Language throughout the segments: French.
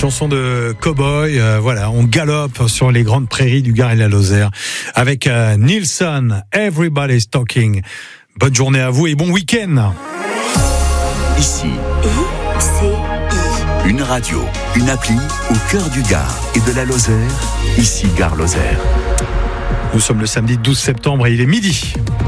Chanson de cow-boy, voilà, on galope sur les grandes prairies du Gard et la Lozère avec Nilsson, Everybody's Talking. Bonne journée à vous et bon week-end. Ici, une radio, une appli au cœur du Gard et de la Lozère. Ici Gard-Lozère. Nous sommes le samedi 12 septembre et il est midi.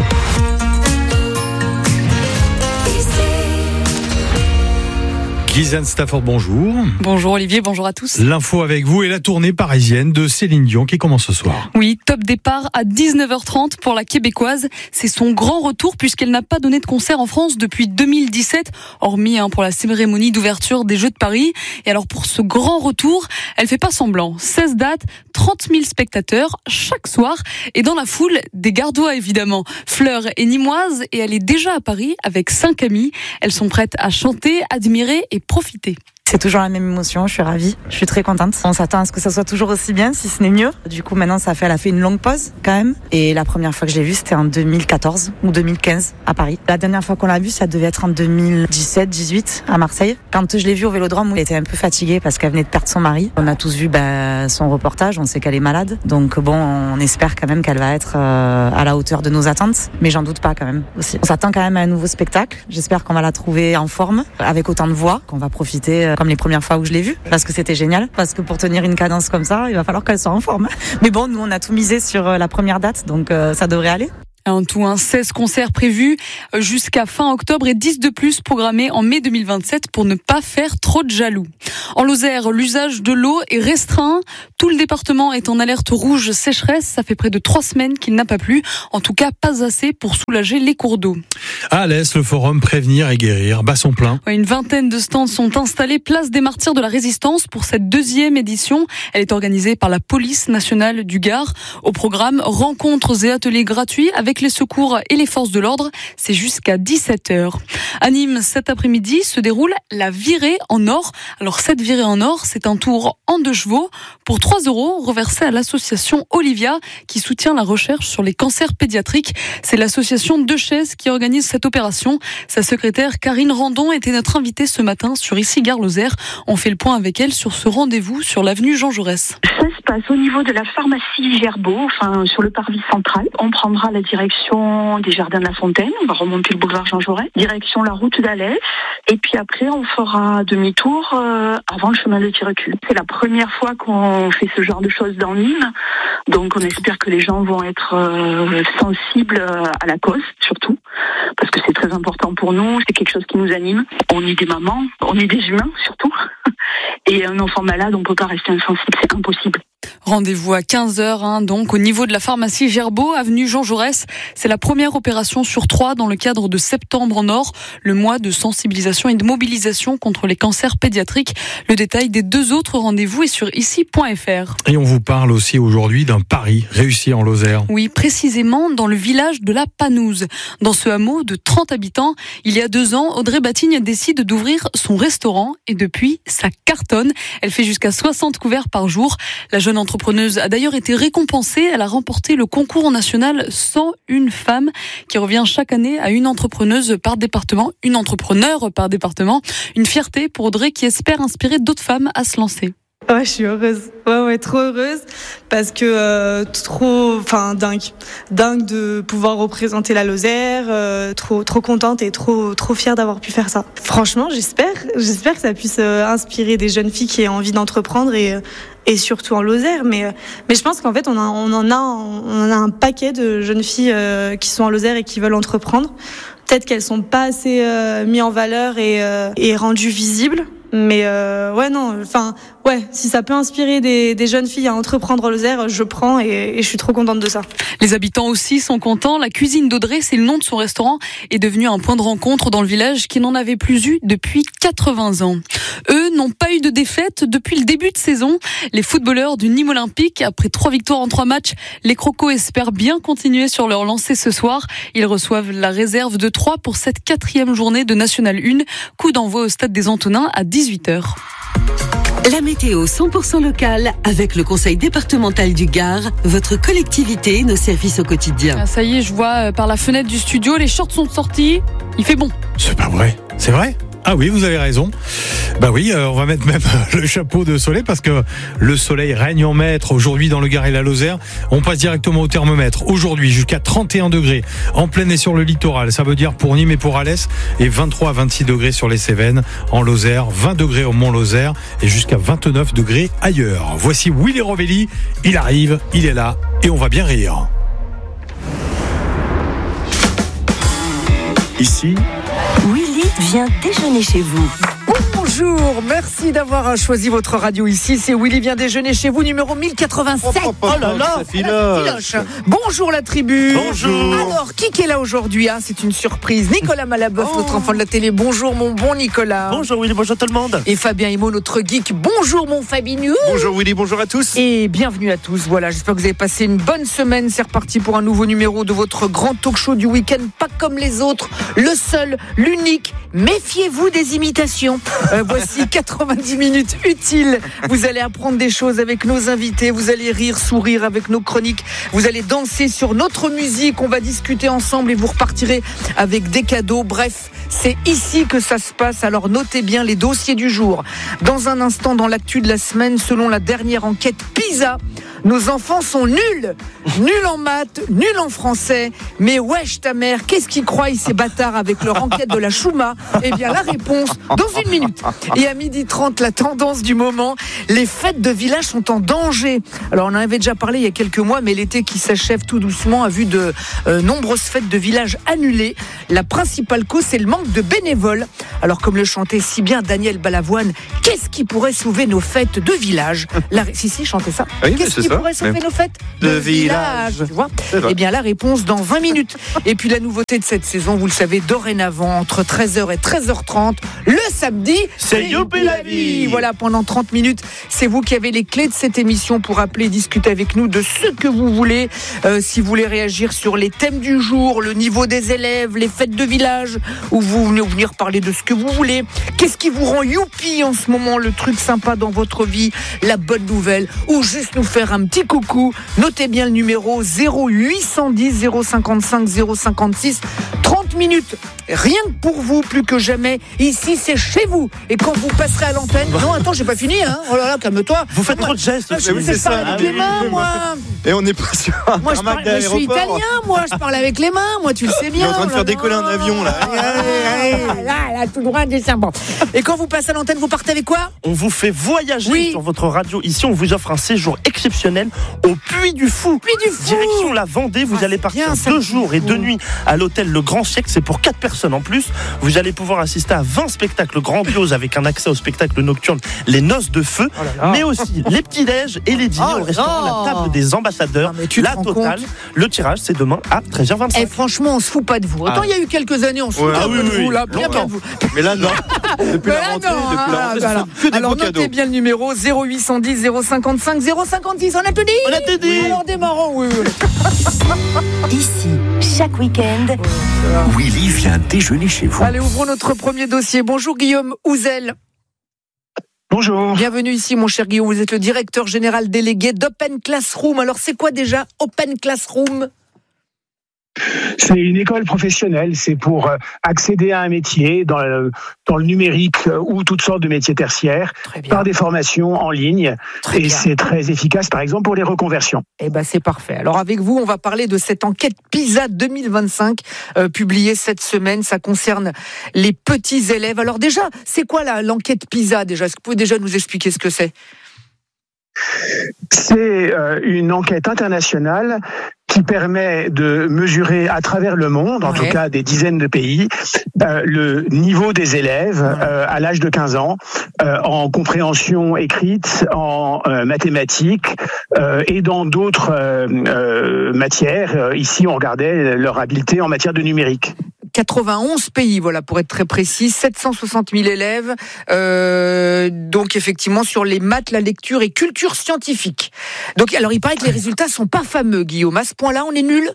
Guylaine Stafford, bonjour. Bonjour Olivier, bonjour à tous. L'info avec vous et la tournée parisienne de Céline Dion qui commence ce soir. Oui, top départ à 19h30 pour la Québécoise. C'est son grand retour puisqu'elle n'a pas donné de concert en France depuis 2017, hormis pour la cérémonie d'ouverture des Jeux de Paris. Et alors pour ce grand retour, elle fait pas semblant. 16 dates, 30 000 spectateurs chaque soir et dans la foule, des Gardois évidemment. Fleur est nîmoise et elle est déjà à Paris avec 5 amis. Elles sont prêtes à chanter, admirer et profiter. C'est toujours la même émotion, je suis ravie, je suis très contente. On s'attend à ce que ça soit toujours aussi bien, si ce n'est mieux. Du coup, maintenant, elle a fait une longue pause quand même. Et la première fois que je l'ai vue, c'était en 2014 ou 2015 à Paris. La dernière fois qu'on l'a vue, ça devait être en 2017-18 à Marseille. Quand je l'ai vue au Vélodrome, elle était un peu fatiguée parce qu'elle venait de perdre son mari. On a tous vu son reportage, on sait qu'elle est malade. Donc bon, on espère quand même qu'elle va être à la hauteur de nos attentes. Mais j'en doute pas quand même aussi. On s'attend quand même à un nouveau spectacle. J'espère qu'on va la trouver en forme, avec autant de voix, qu'on va profiter comme les premières fois où je l'ai vue, parce que c'était génial, parce que pour tenir une cadence comme ça, il va falloir qu'elle soit en forme. Mais bon, nous on a tout misé sur la première date, donc ça devrait aller. En tout, 16 concerts prévus jusqu'à fin octobre et 10 de plus programmés en mai 2027 pour ne pas faire trop de jaloux. En Lozère, l'usage de l'eau est restreint. Tout le département est en alerte rouge sécheresse. Ça fait près de 3 semaines qu'il n'a pas plu. En tout cas, pas assez pour soulager les cours d'eau. À Alès, le forum Prévenir et Guérir bat son plein. Une vingtaine de stands sont installés place des Martyrs de la Résistance pour cette 2e édition. Elle est organisée par la Police nationale du Gard. Au programme, rencontres et ateliers gratuits avec les secours et les forces de l'ordre. C'est jusqu'à 17h. À Nîmes, cet après-midi, se déroule la virée en or. Alors cette virée en or, c'est un tour en 2 chevaux pour 3 € reversés à l'association Olivia qui soutient la recherche sur les cancers pédiatriques. C'est l'association Deux Chaises qui organise cette opération. Sa secrétaire Karine Randon était notre invitée ce matin sur Ici Gard-Lozère. On fait le point avec elle sur ce rendez-vous sur l'avenue Jean Jaurès. Ça se passe au niveau de la pharmacie Gerbeau, sur le parvis central. On prendra la direction des Jardins de la Fontaine, on va remonter le boulevard Jean Jaurès, direction la route d'Alès, et puis après on fera demi-tour avant le chemin de Tirecul. C'est la première fois qu'on fait ce genre de choses dans Nîmes, donc on espère que les gens vont être sensibles à la cause, surtout, parce que c'est très important pour nous, c'est quelque chose qui nous anime. On est des mamans, on est des humains surtout, et un enfant malade, on peut pas rester insensible, c'est impossible. Rendez-vous à 15h, donc au niveau de la pharmacie Gerbeau, avenue Jean Jaurès. C'est la première opération sur 3 dans le cadre de Septembre en Or, le mois de sensibilisation et de mobilisation contre les cancers pédiatriques. Le détail des 2 autres rendez-vous est sur ici.fr. Et on vous parle aussi aujourd'hui d'un pari réussi en Lozère. Oui, précisément dans le village de la Panouze. Dans ce hameau de 30 habitants, il y a 2 ans, Audrey Batigne décide d'ouvrir son restaurant et depuis, ça cartonne. Elle fait jusqu'à 60 couverts par jour. La jeune entrepreneuse a d'ailleurs été récompensée. Elle a remporté le concours national 101 femmes qui revient chaque année à une entrepreneuse par département, une entrepreneur par département. Une fierté pour Audrey qui espère inspirer d'autres femmes à se lancer. Ouais, je suis heureuse. Ouais, trop heureuse parce que dingue de pouvoir représenter la Lozère, trop contente et trop fière d'avoir pu faire ça. Franchement, j'espère que ça puisse inspirer des jeunes filles qui aient envie d'entreprendre et surtout en Lozère, mais je pense qu'en fait on en a un paquet de jeunes filles qui sont en Lozère et qui veulent entreprendre. Peut-être qu'elles sont pas assez mises en valeur et rendues visibles. Mais si ça peut inspirer des jeunes filles à entreprendre en Lozère, je prends et je suis trop contente de ça. Les habitants aussi sont contents. La cuisine d'Audrey, c'est le nom de son restaurant, est devenu un point de rencontre dans le village qui n'en avait plus eu depuis 80 ans. Eux n'ont pas eu de défaite depuis le début de saison. Les footballeurs du Nîmes Olympique, après 3 victoires en 3 matchs, les Crocos espèrent bien continuer sur leur lancée ce soir. Ils reçoivent la réserve de 3 pour cette 4e journée de National 1. Coup d'envoi au stade des Antonins à 18h. La météo 100% locale avec le conseil départemental du Gard, votre collectivité, nos services au quotidien. Ah, ça y est, je vois par la fenêtre du studio, les shorts sont sortis. Il fait bon. C'est pas vrai. C'est vrai ? Ah oui, vous avez raison. Bah oui, on va mettre même le chapeau de soleil parce que le soleil règne en maître aujourd'hui dans le Gard et la Lozère. On passe directement au thermomètre. Aujourd'hui, jusqu'à 31 degrés en plein et sur le littoral. Ça veut dire pour Nîmes et pour Alès. Et 23 à 26 degrés sur les Cévennes. En Lozère, 20 degrés au Mont-Lozère et jusqu'à 29 degrés ailleurs. Voici Willy Rovelli. Il arrive, il est là et on va bien rire. Ici, Willy vient déjeuner chez vous. Bonjour, merci d'avoir choisi votre radio ici. C'est Willy vient déjeuner chez vous, numéro 1087. Oh là là, ça filoche. Bonjour la tribu. Bonjour. Alors, qui est là aujourd'hui? C'est une surprise. Nicolas Malaboeuf, notre enfant de la télé. Bonjour mon bon Nicolas. Bonjour Willy, bonjour tout le monde. Et Fabien Imo, notre geek. Bonjour mon Fabinou. Bonjour Willy, bonjour à tous. Et bienvenue à tous. Voilà, j'espère que vous avez passé une bonne semaine. C'est reparti pour un nouveau numéro de votre grand talk show du week-end. Pas comme les autres, le seul, l'unique. Méfiez-vous des imitations. Voici 90 minutes utiles. Vous allez apprendre des choses avec nos invités. Vous allez rire, sourire avec nos chroniques. Vous allez danser sur notre musique. On va discuter ensemble et vous repartirez avec des cadeaux. Bref, c'est ici que ça se passe. Alors notez bien les dossiers du jour. Dans un instant, dans l'actu de la semaine, selon la dernière enquête PISA, nos enfants sont nuls. Nuls en maths, nuls en français. Mais wesh ta mère, qu'est-ce qu'ils croient ces bâtards avec leur enquête de la Chouma? Eh bien la réponse dans une minute. Et à 12h30, la tendance du moment, les fêtes de village sont en danger. Alors on en avait déjà parlé il y a quelques mois, mais l'été qui s'achève tout doucement a vu de nombreuses fêtes de village annulées. La principale cause, c'est le manque de bénévoles. Alors comme le chantait si bien Daniel Balavoine, qu'est-ce qui pourrait sauver nos fêtes de village? Si, chantait ça. Oui, qu'est-ce qui pourrait sauver nos fêtes de village? Tu vois? Eh bien la réponse dans 20 minutes. Et puis la nouveauté de cette saison, vous le savez, dorénavant, entre 13h et 13h30, le samedi, c'est Youpi la vie. Voilà, pendant 30 minutes, c'est vous qui avez les clés de cette émission pour appeler et discuter avec nous de ce que vous voulez. Si vous voulez réagir sur les thèmes du jour, le niveau des élèves, les fêtes de village, ou vous venez venir parler de ce que vous voulez. Qu'est-ce qui vous rend youpi en ce moment, le truc sympa dans votre vie, la bonne nouvelle, ou juste nous faire un petit coucou. Notez bien le numéro 0810 055 056. 30 minutes, rien que pour vous, plus que jamais. Ici, c'est chez vous. Et quand vous passerez à l'antenne... Non, attends, j'ai pas fini, Oh là là, calme-toi. Vous faites trop de gestes. Je sais parler avec les mains, moi. Et on n'est pas sûr. Moi, je suis italien, moi. Je parle avec les mains, moi, tu le sais bien. On est en train de faire décoller un avion, là. Là, tout droit, descendant. Et quand vous passez à l'antenne, vous partez avec quoi? On vous fait voyager sur votre radio. Ici, on vous offre un séjour exceptionnel au Puy du Fou. Direction la Vendée. Vous allez partir 2 jours et 2 nuits à l'hôtel Le Grand Siècle. C'est pour 4 personnes en plus. Vous allez pouvoir assister à 20 spectacles grandioses avec un accès au spectacle nocturne Les Noces de Feu, mais aussi les petits-déj et les dîners au restaurant La Table des Ambassadeurs. La totale. Le tirage, c'est demain à 13h25. Et franchement, on se fout pas de vous. Autant il y a eu quelques années, on se fout de vous, là, bien de vous. Mais là, non. Depuis la rentrée, que des alors beaux notez cadeaux. bien le numéro 0810 055 056. On a tout dit? On a tout dit. Alors démarrons, oui. Ici, chaque week-end, Willy vient déjeuner chez vous. Allez, ouvrons notre premier dossier. Bonjour Guillaume Ouzel. Bonjour. Bienvenue ici, mon cher Guillaume. Vous êtes le directeur général délégué d'Open Classroom. Alors, c'est quoi déjà Open Classroom? C'est une école professionnelle, c'est pour accéder à un métier dans le numérique ou toutes sortes de métiers tertiaires par des formations en ligne. Et c'est très efficace, par exemple, pour les reconversions. Eh ben, c'est parfait. Alors, avec vous, on va parler de cette enquête PISA 2025 publiée cette semaine. Ça concerne les petits élèves. Alors déjà, c'est quoi l'enquête PISA déjà? Est-ce que vous pouvez déjà nous expliquer ce que c'est? C'est une enquête internationale qui permet de mesurer à travers le monde, en tout cas des dizaines de pays, le niveau des élèves à l'âge de 15 ans, en compréhension écrite, en mathématiques et dans d'autres matières. Ici, on regardait leur habileté en matière de numérique. 91 pays, voilà, pour être très précis, 760 000 élèves, donc effectivement sur les maths, la lecture et culture scientifique. Donc, alors il paraît que les résultats sont pas fameux, Guillaume. À ce point-là, on est nul.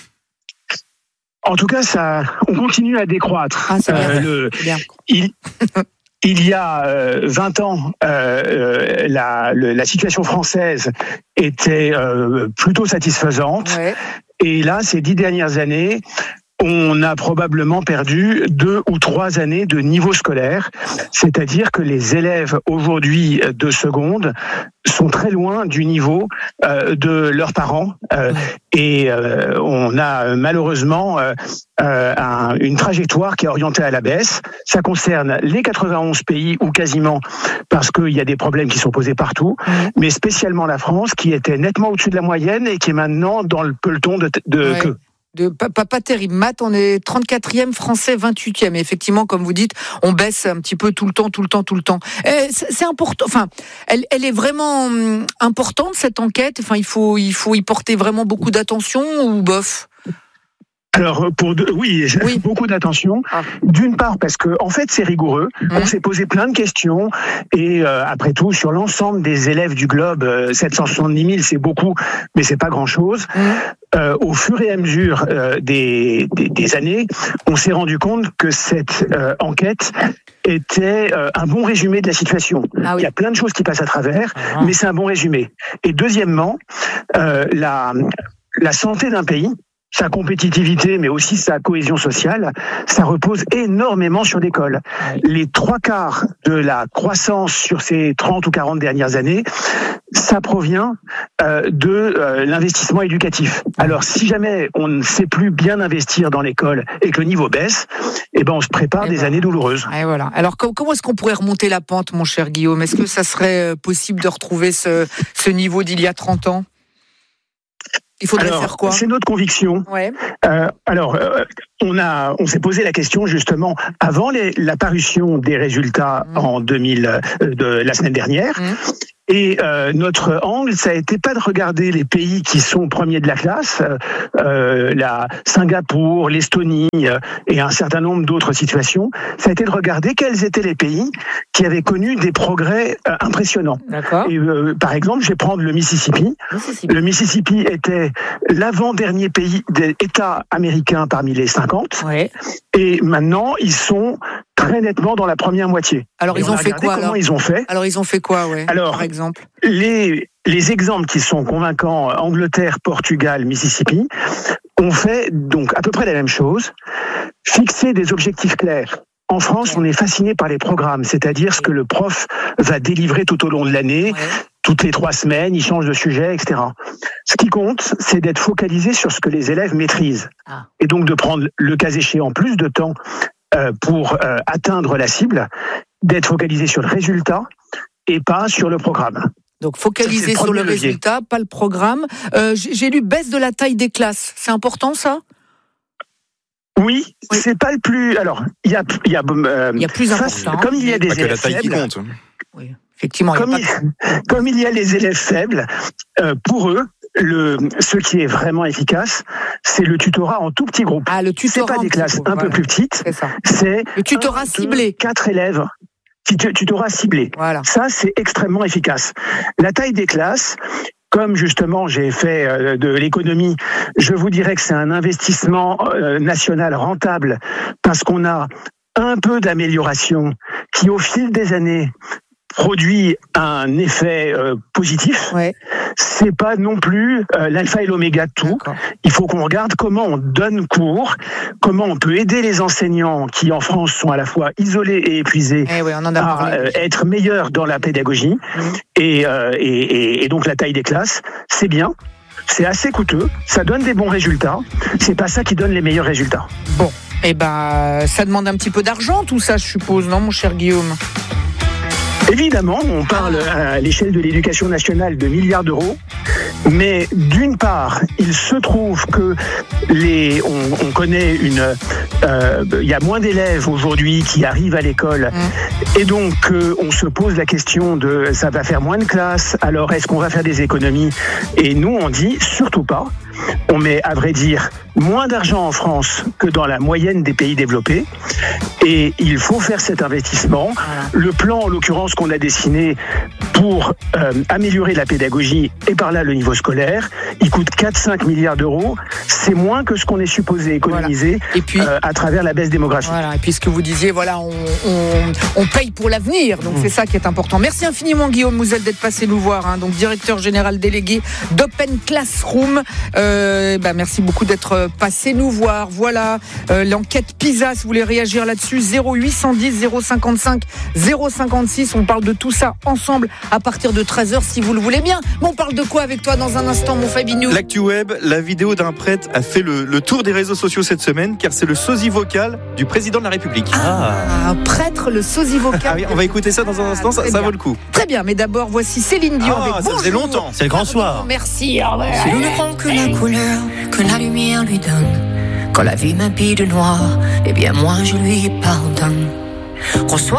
En tout cas, on continue à décroître. Ah, c'est bien. Il y a 20 ans, la situation française était plutôt satisfaisante. Et là, ces 10 dernières années, on a probablement perdu 2 ou 3 années de niveau scolaire. C'est-à-dire que les élèves aujourd'hui de seconde sont très loin du niveau de leurs parents. Et on a malheureusement une trajectoire qui est orientée à la baisse. Ça concerne les 91 pays ou quasiment, parce qu'il y a des problèmes qui sont posés partout, mais spécialement la France qui était nettement au-dessus de la moyenne et qui est maintenant dans le peloton de queue. Pas terrible. Matt, on est 34e, français 28e. Et effectivement, comme vous dites, on baisse un petit peu tout le temps. C'est important. Enfin, elle est vraiment importante, cette enquête. Enfin, il faut y porter vraiment beaucoup d'attention ou bof? Alors, oui, beaucoup d'attention. D'une part, parce que en fait, c'est rigoureux. On s'est posé plein de questions. Et après tout, sur l'ensemble des élèves du globe, 770 000, c'est beaucoup, mais c'est pas grand-chose. Au fur et à mesure des années, on s'est rendu compte que cette enquête était un bon résumé de la situation. Il y a plein de choses qui passent à travers, mais c'est un bon résumé. Et deuxièmement, la santé d'un pays, sa compétitivité, mais aussi sa cohésion sociale, ça repose énormément sur l'école. Les 3/4 de la croissance sur ces 30 ou 40 dernières années, ça provient de l'investissement éducatif. Alors, si jamais on ne sait plus bien investir dans l'école et que le niveau baisse, on se prépare des années douloureuses. Et voilà. Alors, comment est-ce qu'on pourrait remonter la pente, mon cher Guillaume? Est-ce que ça serait possible de retrouver ce niveau d'il y a 30 ans? Il faudrait faire quoi? C'est notre conviction. On s'est posé la question justement avant la parution des résultats de la semaine dernière. Et notre angle, ça a été pas de regarder les pays qui sont premiers de la classe, la Singapour, l'Estonie et un certain nombre d'autres situations. Ça a été de regarder quels étaient les pays qui avaient connu des progrès impressionnants. Et par exemple, je vais prendre le Mississippi. Le Mississippi était l'avant-dernier État américain parmi les 50. Et maintenant, ils sont très nettement dans la première moitié. Alors, ils ont fait quoi? Ils ont fait. Alors, ils ont fait quoi, par exemple? Les exemples qui sont convaincants, Angleterre, Portugal, Mississippi, ont fait donc à peu près la même chose, fixer des objectifs clairs. En France, on est fasciné par les programmes, c'est-à-dire ce que le prof va délivrer tout au long de l'année. Toutes les 3 semaines, il change de sujet, etc. Ce qui compte, c'est d'être focalisé sur ce que les élèves maîtrisent. Et donc de prendre, le cas échéant, plus de temps pour atteindre la cible, d'être focalisé sur le résultat et pas sur le programme. Donc focaliser sur le résultat, pas le programme. J'ai lu baisse de la taille des classes. C'est important, ça? Oui, c'est pas le plus. Alors, il y a plus important. Comme il y a des élèves la taille faibles, qui compte. Oui, effectivement. Comme il y a les élèves faibles, pour eux, ce qui est vraiment efficace, c'est le tutorat en tout petit groupe. Le tutorat. C'est pas des classes un peu plus petites. C'est le tutorat ciblé. 4 élèves. Tutorat ciblé. Ça, c'est extrêmement efficace. La taille des classes. Comme justement j'ai fait de l'économie, je vous dirais que c'est un investissement national rentable parce qu'on a un peu d'amélioration qui au fil des années produit un effet positif. C'est pas non plus l'alpha et l'oméga de tout. Il faut qu'on regarde comment on donne cours, comment on peut aider les enseignants qui en France sont à la fois isolés et épuisés à être meilleurs dans la pédagogie. Et donc la taille des classes, c'est bien. C'est assez coûteux, ça donne des bons résultats. C'est pas ça qui donne les meilleurs résultats. Bon, ça demande un petit peu d'argent tout ça, je suppose, non, mon cher Guillaume? Évidemment, on parle à l'échelle de l'éducation nationale de milliards d'euros, mais d'une part, il se trouve que on connaît il y a moins d'élèves aujourd'hui qui arrivent à l'école, et donc on se pose la question de ça va faire moins de classes, alors est-ce qu'on va faire des économies? Et nous on dit surtout pas. On met, à vrai dire, moins d'argent en France que dans la moyenne des pays développés. Et il faut faire cet investissement. Le plan, en l'occurrence, qu'on a dessiné pour améliorer la pédagogie et par là le niveau scolaire, il coûte 4-5 milliards d'euros. C'est moins que ce qu'on est supposé économiser et puis, à travers la baisse démographique. Et puis ce que vous disiez, on paye pour l'avenir. Donc c'est ça qui est important. Merci infiniment Guillaume Mouzel d'être passé nous voir. Donc directeur général délégué d'Open Classroom. Merci beaucoup d'être passé nous voir. Voilà l'enquête PISA, si vous voulez réagir là-dessus, 0810 055 056. On parle de tout ça ensemble à partir de 13h si vous le voulez bien. Mais on parle de quoi avec toi dans un instant, mon Fabinou? L'actu web, la vidéo d'un prêtre a fait le tour des réseaux sociaux cette semaine, car c'est le sosie vocal du président de la République. Un prêtre, le sosie vocal. Oui, on va écouter ça dans un instant, ça vaut le coup. Très bien, mais d'abord voici Céline Dion avec ça faisait longtemps, c'est le grand soir. Merci. Si l'on ne prend que la couleur que la lumière lui donne, quand la vie m'habille de noir, eh bien moi je lui pardonne. Reçois